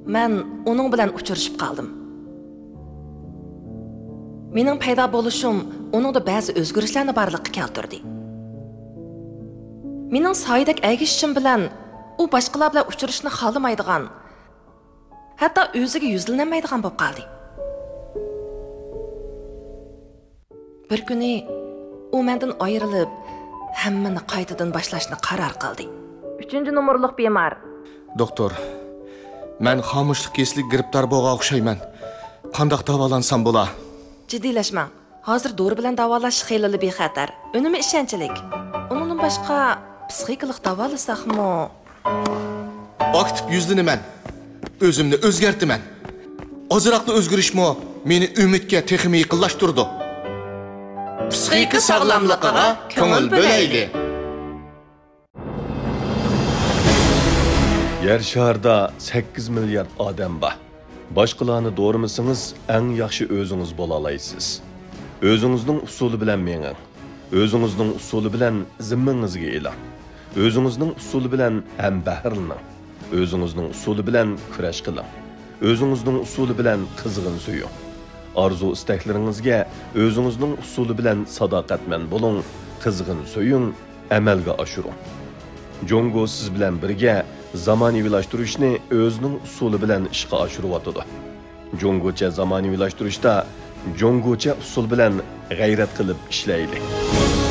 men uning bilan uchrashib qoldim. Mening paydo bo'lishim uningda ba'zi o'zgarishlarni borliqqa keltirdi. Mening soydak agishishim bilan u boshqalar bilan uchrashishni xohlamaydigan, hatto o'ziga yuzlanmaydigan bo'lib qoldi. Bir kuni u mendan ayrilib, hammani qaytadan boshlashni qaror qildi. 3-nomerlik bemor. Doktor, men xomushlik keslik giribdor bo'lgan o'xshayman. Qanday davolansam bo'la? Jiddiylashmang. Hozir dori bilan davolash xeyli bexatar. Unumi ishonchlik. Undan boshqa psixikalik davolasaqmi? Aktiv yuzlanaman. O'zimni o'zgartiraman. Ozroqli o'zgarishmi meni umidga texmi yaqinlashtirdi. Psixika sog'lomligiga ko'ngil bo'laylik. Yer şarda 8 milyard odam bor. Boshqalarni doğramasangiz, eng yaxshi o'zingiz bo'la olasiz. O'zingizning usuli bilan mening. O'zingizning usuli bilan zimmangizga e'lon. O'zingizning usuli bilan ham bahrlaning. O'zingizning usuli bilan kurash qiling. O'zingizning usuli bilan qizg'in suying. Arzu istaklaringizga o'zingizning usuli bilan sadoqatman bo'ling, qizg'in suying, amalga oshiring. Jongo siz bilan birga zamonaviylashtirishni o'zining usuli bilan ishga oshiryotdi. Jongocha zamonaviylashtirishda jongocha usul bilan g'ayrat qilib ishlaylik.